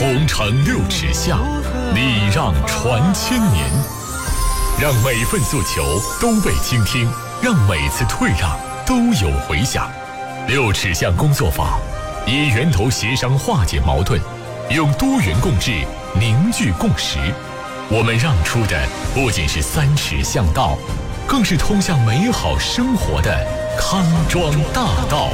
红尘6尺下，礼让传千年。让每份诉求都被倾听，让每次退让都有回响。6尺巷工作法，以源头协商化解矛盾，用多元共治凝聚共识。我们让出的不仅是3尺巷道，更是通向美好生活的康庄大道。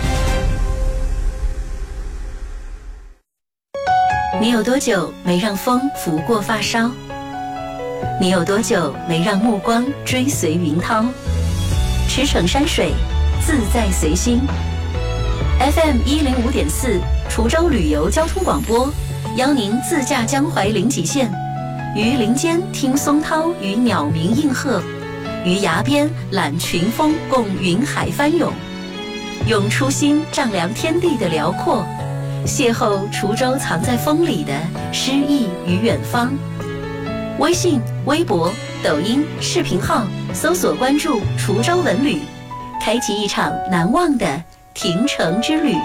你有多久没让风拂过发梢？你有多久没让目光追随云涛？驰骋山水，自在随心。FM 105.4，滁州旅游交通广播，邀您自驾江淮临极线，于林间听松涛与鸟鸣应和，于崖边揽群峰共云海翻涌，用初心丈量天地的辽阔，邂逅滁州藏在风里的诗意与远方。微信、微博、抖音、视频号搜索关注滁州文旅，开启一场难忘的亭城之旅。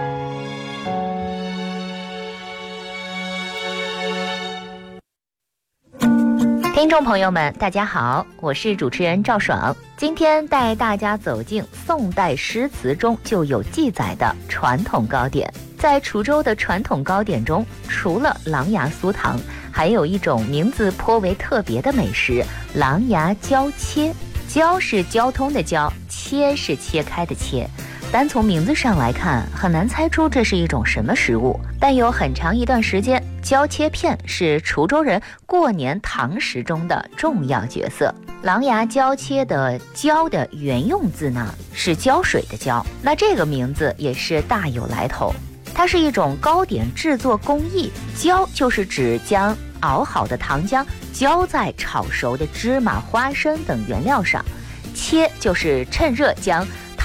听众朋友们，大家好，我是主持人赵爽。今天带大家走进宋代诗词中就有记载的传统糕点。在滁州的传统糕点中，除了狼牙酥糖，还有一种名字颇为特别的美食——狼牙椒切。椒是交通的椒，切是切开的切。单从名字上来看，很难猜出这是一种什么食物，但有很长一段时间，椒切片是滁州人过年堂食中的重要角色。狼牙椒切的椒的原用字呢是胶水的胶，那这个名字也是大有来头。它是一种糕点制作工艺，浇就是指将熬好的糖浆浇在炒熟的芝麻、花生等原料上，切就是趁热将